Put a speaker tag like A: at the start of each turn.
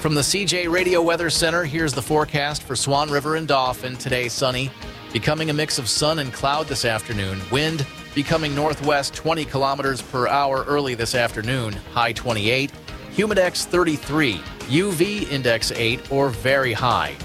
A: From the CJ Radio Weather Center, here's the forecast for Swan River and Dauphin. Today, sunny, becoming a mix of sun and cloud this afternoon. Wind becoming northwest 20 kilometers per hour early this afternoon. High 28. Humidex 33. UV index 8 or very high.